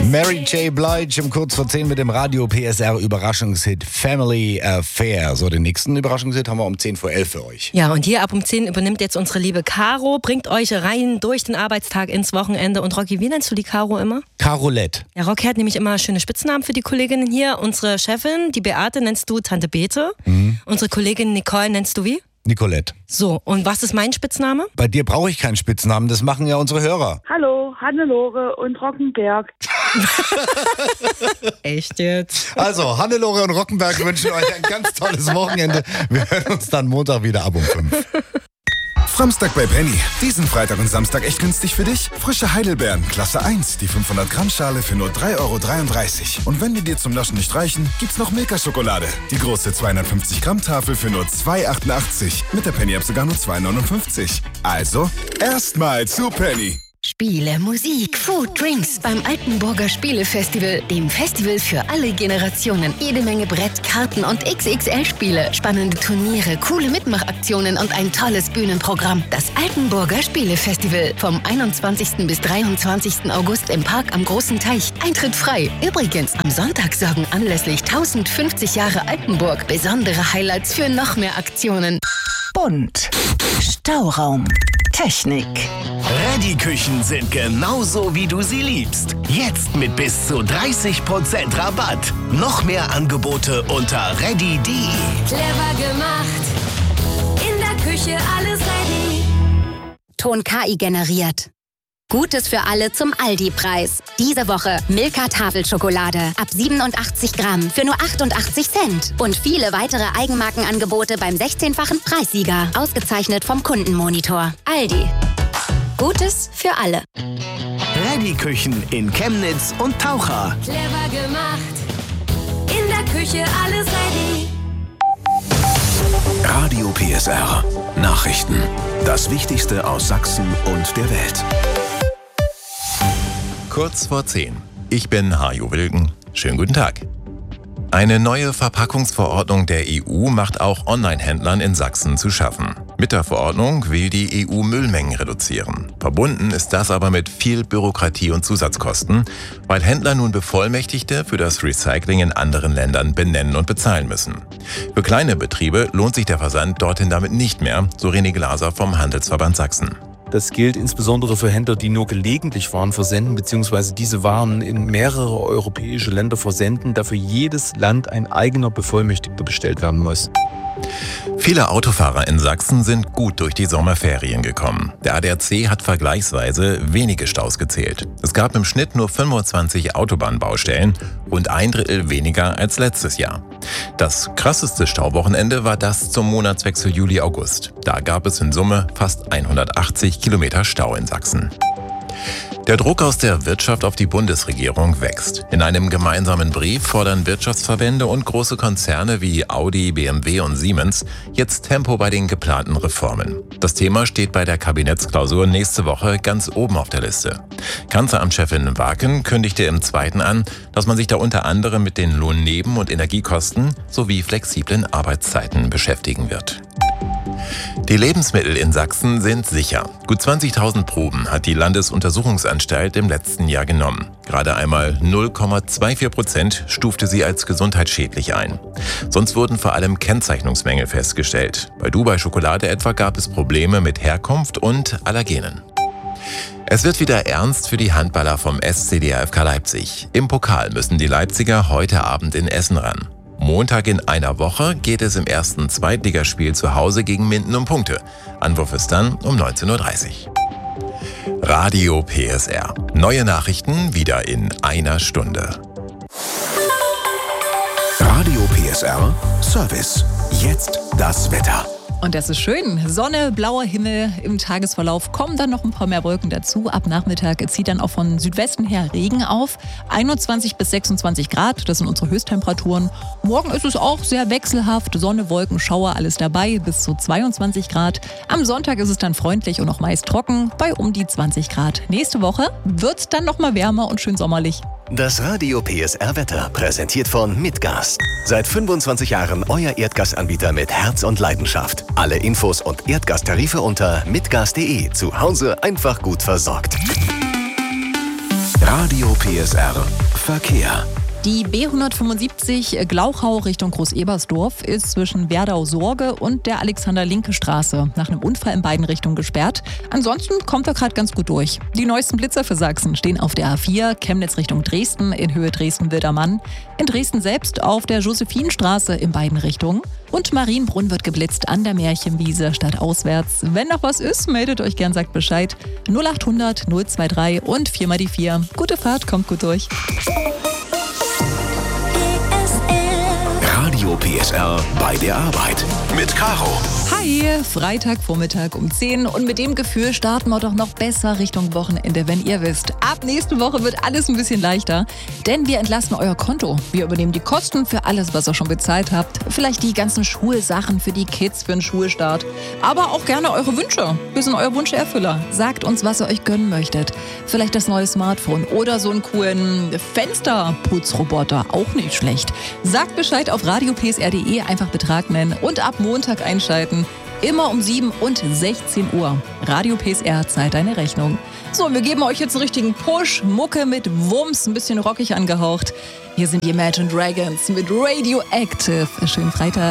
Mary J. Blige um kurz vor 10 mit dem Radio PSR Überraschungshit Family Affair. So, den nächsten Überraschungshit haben wir um 10 vor 11 für euch. Ja, und hier ab um 10 übernimmt jetzt unsere liebe Caro, bringt euch rein durch den Arbeitstag ins Wochenende. Und Rocky, wie nennst du die Caro immer? Carolette. Ja, Rocky hat nämlich immer schöne Spitznamen für die Kolleginnen hier. Unsere Chefin, die Beate, nennst du Tante Bete. Unsere Kollegin Nicole nennst du wie? Nicolette. So, und was ist mein Spitzname? Bei dir brauche ich keinen Spitznamen, das machen ja unsere Hörer. Hallo, Hannelore und Rockenberg. Echt jetzt? Also, Hannelore und Rockenberg wünschen euch ein ganz tolles Wochenende. Wir hören uns dann Montag wieder ab um 5. Samstag bei Penny. Diesen Freitag und Samstag echt günstig für dich? Frische Heidelbeeren, Klasse 1, die 500 Gramm Schale für nur 3,33 €. Und wenn die dir zum Naschen nicht reichen, gibt's noch Milka-Schokolade. Die große 250 Gramm Tafel für nur 2,88. Mit der Penny-App sogar nur 2,59. Also, erstmal zu Penny. Spiele, Musik, Food, Drinks beim Altenburger Spielefestival, dem Festival für alle Generationen. Jede Menge Brett, Karten und XXL-Spiele, spannende Turniere, coole Mitmachaktionen und ein tolles Bühnenprogramm. Das Altenburger Spielefestival vom 21. bis 23. August im Park am Großen Teich. Eintritt frei. Übrigens, am Sonntag sorgen anlässlich 1050 Jahre Altenburg besondere Highlights für noch mehr Aktionen. Bunt. Stauraum. Technik. Ready-Küchen sind genauso, wie du sie liebst. Jetzt mit bis zu 30% Rabatt. Noch mehr Angebote unter ready.de. Clever gemacht. In der Küche alles ready. Ton KI generiert. Gutes für alle zum Aldi-Preis. Diese Woche Milka Tafelschokolade ab 87 Gramm für nur 88 Cent. Und viele weitere Eigenmarkenangebote beim 16-fachen Preissieger. Ausgezeichnet vom Kundenmonitor. Aldi. Gutes für alle. Ready-Küchen in Chemnitz und Taucher. Clever gemacht. In der Küche alles ready. Radio PSR. Nachrichten. Das Wichtigste aus Sachsen und der Welt. Kurz vor 10. Ich bin Hajo Wilken. Schönen guten Tag. Eine neue Verpackungsverordnung der EU macht auch Online-Händlern in Sachsen zu schaffen. Mit der Verordnung will die EU Müllmengen reduzieren. Verbunden ist das aber mit viel Bürokratie und Zusatzkosten, weil Händler nun Bevollmächtigte für das Recycling in anderen Ländern benennen und bezahlen müssen. Für kleine Betriebe lohnt sich der Versand dorthin damit nicht mehr, so René Glaser vom Handelsverband Sachsen. Das gilt insbesondere für Händler, die nur gelegentlich Waren versenden bzw. diese Waren in mehrere europäische Länder versenden, da für jedes Land ein eigener Bevollmächtigter bestellt werden muss. Viele Autofahrer in Sachsen sind gut durch die Sommerferien gekommen. Der ADAC hat vergleichsweise wenige Staus gezählt. Es gab im Schnitt nur 25 Autobahnbaustellen, rund 1/3 weniger als letztes Jahr. Das krasseste Stauwochenende war das zum Monatswechsel Juli-August. Da gab es in Summe fast 180 Kilometer Stau in Sachsen. Der Druck aus der Wirtschaft auf die Bundesregierung wächst. In einem gemeinsamen Brief fordern Wirtschaftsverbände und große Konzerne wie Audi, BMW und Siemens jetzt Tempo bei den geplanten Reformen. Das Thema steht bei der Kabinettsklausur nächste Woche ganz oben auf der Liste. Kanzleramtschefin Waken kündigte im Zweiten an, dass man sich da unter anderem mit den Lohnneben- und Energiekosten sowie flexiblen Arbeitszeiten beschäftigen wird. Die Lebensmittel in Sachsen sind sicher. Gut 20.000 Proben hat die Landesuntersuchungsanstalt im letzten Jahr genommen. Gerade einmal 0,24% stufte sie als gesundheitsschädlich ein. Sonst wurden vor allem Kennzeichnungsmängel festgestellt. Bei Dubai Schokolade etwa gab es Probleme mit Herkunft und Allergenen. Es wird wieder ernst für die Handballer vom SC DAFK Leipzig. Im Pokal müssen die Leipziger heute Abend in Essen ran. Montag in einer Woche geht es im ersten Zweitligaspiel zu Hause gegen Minden um Punkte. Anwurf ist dann um 19:30 Uhr. Radio PSR. Neue Nachrichten wieder in einer Stunde. Radio PSR Service. Jetzt das Wetter. Und das ist schön. Sonne, blauer Himmel. Im Tagesverlauf kommen dann noch ein paar mehr Wolken dazu. Ab Nachmittag zieht dann auch von Südwesten her Regen auf. 21 bis 26 Grad, das sind unsere Höchsttemperaturen. Morgen ist es auch sehr wechselhaft. Sonne, Wolken, Schauer, alles dabei, bis zu 22 Grad. Am Sonntag ist es dann freundlich und auch meist trocken, bei um die 20 Grad. Nächste Woche wird es dann noch mal wärmer und schön sommerlich. Das Radio PSR Wetter präsentiert von Mitgas. Seit 25 Jahren euer Erdgasanbieter mit Herz und Leidenschaft. Alle Infos und Erdgastarife unter mitgas.de. Zu Hause einfach gut versorgt. Radio PSR Verkehr. Die B175 Glauchau Richtung Groß-Ebersdorf ist zwischen Werdau-Sorge und der Alexander-Linke-Straße nach einem Unfall in beiden Richtungen gesperrt. Ansonsten kommt er gerade ganz gut durch. Die neuesten Blitzer für Sachsen stehen auf der A4 Chemnitz Richtung Dresden in Höhe Dresden-Wildermann. In Dresden selbst auf der Josephinstraße in beiden Richtungen. Und Marienbrunn wird geblitzt an der Märchenwiese stadtauswärts. Wenn noch was ist, meldet euch gern, sagt Bescheid. 0800 023 und 4 die 4. Gute Fahrt, kommt gut durch. Radio PSR bei der Arbeit mit Caro. Hi, Freitagvormittag um 10 und mit dem Gefühl starten wir doch noch besser Richtung Wochenende, wenn ihr wisst. Ab nächste Woche wird alles ein bisschen leichter, denn wir entlasten euer Konto. Wir übernehmen die Kosten für alles, was ihr schon bezahlt habt. Vielleicht die ganzen Schulsachen für die Kids für den Schulstart. Aber auch gerne eure Wünsche. Wir sind euer Wunscherfüller. Sagt uns, was ihr euch gönnen möchtet. Vielleicht das neue Smartphone oder so einen coolen Fensterputzroboter. Auch nicht schlecht. Sagt Bescheid auf radiopsr.de, einfach Betrag nennen und ab Montag einschalten. Immer um 7 und 16 Uhr. Radio PSR zahlt deine Rechnung. So, wir geben euch jetzt einen richtigen Push. Mucke mit Wumms, ein bisschen rockig angehaucht. Hier sind die Imagine Dragons mit Radioactive. Schönen Freitag.